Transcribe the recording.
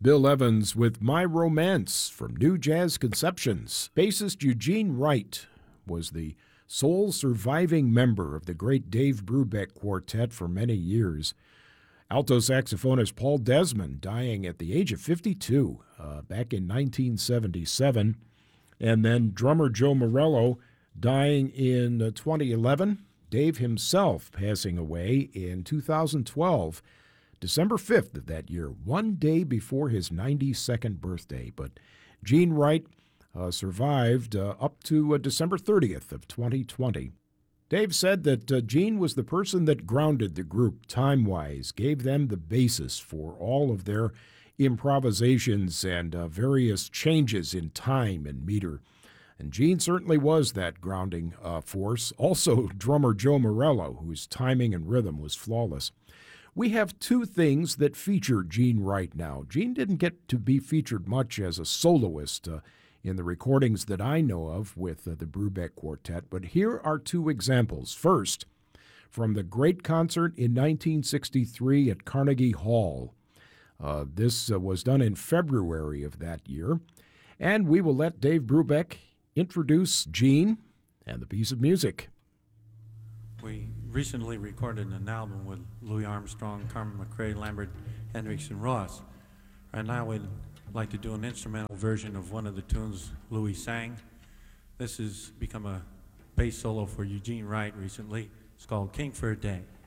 Bill Evans with My Romance from New Jazz Conceptions. Bassist Eugene Wright was the sole surviving member of the great Dave Brubeck Quartet for many years. Alto saxophonist Paul Desmond dying at the age of 52 back in 1977. And then drummer Joe Morello dying in 2011. Dave himself passing away in 2012, December 5th of that year, one day before his 92nd birthday. But Gene Wright survived up to December 30th of 2020. Dave said that Gene was the person that grounded the group time-wise, gave them the basis for all of their improvisations and various changes in time and meter. And Gene certainly was that grounding force. Also, drummer Joe Morello, whose timing and rhythm was flawless. We have two things that feature Gene Wright now. Gene didn't get to be featured much as a soloist in the recordings that I know of with the Brubeck Quartet, but here are two examples. First, from the great concert in 1963 at Carnegie Hall. This was done in February of that year, and we will let Dave Brubeck introduce Gene and the piece of music. We recently recorded an album with Louis Armstrong, Carmen McRae, Lambert, Hendricks, and Ross. Right now we'd like to do an instrumental version of one of the tunes Louis sang. This has become a bass solo for Eugene Wright recently. It's called King for a Day.